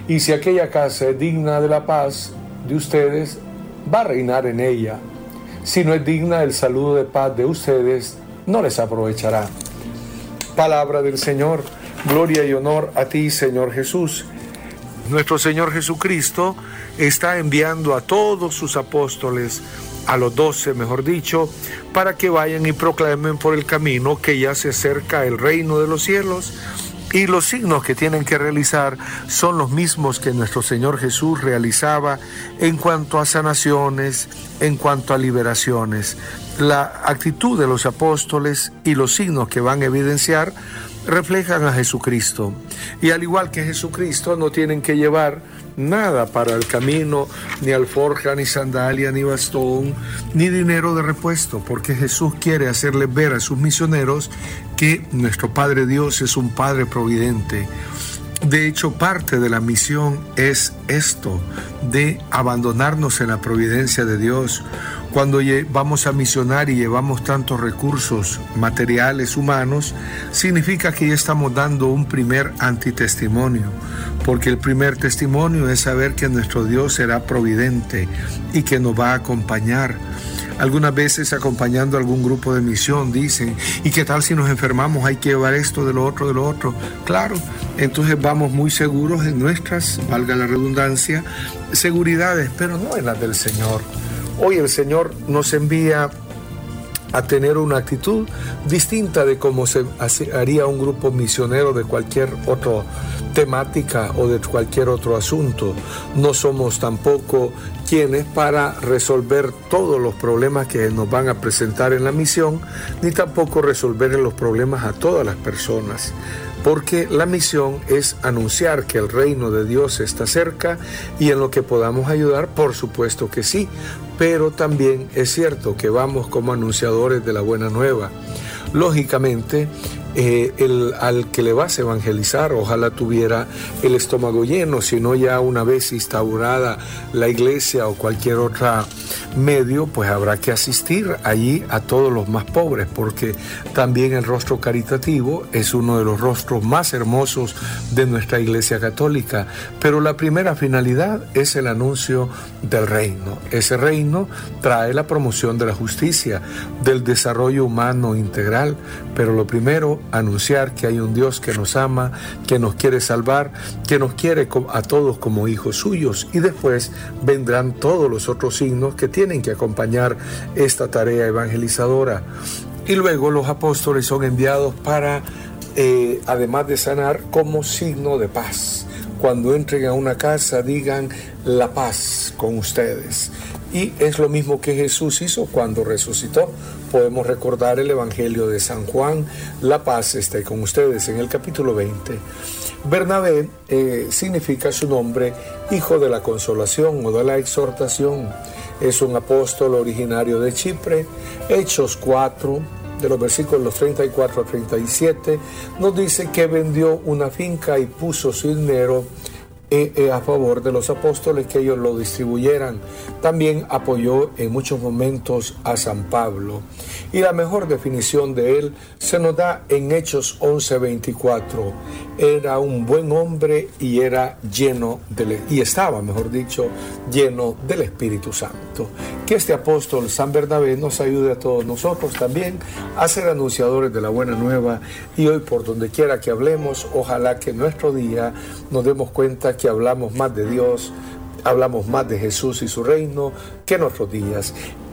Y si aquella casa es digna de la paz de ustedes, va a reinar en ella. Si no es digna del saludo de paz de ustedes, no les aprovechará. Palabra del Señor. Gloria y honor a ti, Señor Jesús. Nuestro Señor Jesucristo está enviando a todos sus apóstoles, a los 12, mejor dicho, para que vayan y proclamen por el camino que ya se acerca el reino de los cielos. Y los signos que tienen que realizar son los mismos que nuestro Señor Jesús realizaba en cuanto a sanaciones, en cuanto a liberaciones. La actitud de los apóstoles y los signos que van a evidenciar reflejan a Jesucristo. Y al igual que Jesucristo, no tienen que llevar nada para el camino, ni alforja, ni sandalia, ni bastón, ni dinero de repuesto, porque Jesús quiere hacerles ver a sus misioneros que nuestro Padre Dios es un Padre providente. De hecho, parte de la misión es esto, de abandonarnos en la providencia de Dios. Cuando vamos a misionar y llevamos tantos recursos materiales, humanos, significa que ya estamos dando un primer antitestimonio, porque el primer testimonio es saber que nuestro Dios será providente y que nos va a acompañar. Algunas veces acompañando a algún grupo de misión dicen, ¿y qué tal si nos enfermamos? Hay que llevar esto, de lo otro, de lo otro. Claro, entonces vamos muy seguros en nuestras, valga la redundancia, seguridades, pero no en las del Señor. Hoy el Señor nos envía a tener una actitud distinta de cómo se haría un grupo misionero de cualquier otra temática o de cualquier otro asunto. No somos tampoco quienes para resolver todos los problemas que nos van a presentar en la misión, ni tampoco resolver los problemas a todas las personas. Porque la misión es anunciar que el reino de Dios está cerca y en lo que podamos ayudar, por supuesto que sí, pero también es cierto que vamos como anunciadores de la buena nueva. Lógicamente, al que le vas a evangelizar, ojalá tuviera el estómago lleno, si no ya una vez instaurada la iglesia o cualquier otro medio, pues habrá que asistir allí a todos los más pobres, porque también el rostro caritativo es uno de los rostros más hermosos de nuestra iglesia católica, pero la primera finalidad es el anuncio del reino. Ese reino trae la promoción de la justicia, del desarrollo humano integral, pero lo primero, anunciar que hay un Dios que nos ama, que nos quiere salvar, que nos quiere a todos como hijos suyos, y después vendrán todos los otros signos que tienen que acompañar esta tarea evangelizadora. Y luego los apóstoles son enviados para, además de sanar, como signo de paz. Cuando entren a una casa, digan la paz con ustedes. Y es lo mismo que Jesús hizo cuando resucitó. Podemos recordar el Evangelio de San Juan, la paz esté con ustedes, en el capítulo 20. Bernabé significa su nombre, hijo de la consolación o de la exhortación. Es un apóstol originario de Chipre. Hechos 4, de los versículos 34 a 37, nos dice que vendió una finca y puso su dinero a favor de los apóstoles, que ellos lo distribuyeran. También apoyó en muchos momentos a San Pablo. Y la mejor definición de él se nos da en Hechos 11:24. Era un buen hombre y era estaba, mejor dicho, lleno del Espíritu Santo. Que este apóstol San Bernabé nos ayude a todos nosotros también a ser anunciadores de la buena nueva, y hoy por donde quiera que hablemos, ojalá que en nuestro día nos demos cuenta que hablamos más de Dios, hablamos más de Jesús y su reino que en otros días.